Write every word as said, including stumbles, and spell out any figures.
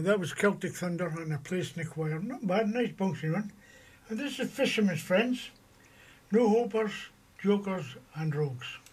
that was Celtic Thunder and a place in the choir. Not bad, nice bouncy one. And this is Fisherman's Friends. No hopers, jokers and rogues.